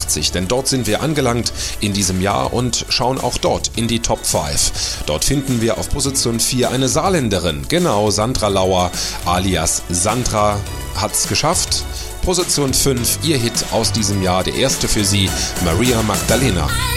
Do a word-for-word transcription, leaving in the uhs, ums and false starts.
vierundachtzig, denn dort sind wir angelangt in diesem Jahr und schauen auch dort in die Top fünf. Dort finden wir auf Position vier eine Saarländerin, genau, Sandra Lauer alias Sandra hat's geschafft. Position fünf, ihr Hit aus diesem Jahr, der erste für sie, Maria Magdalena.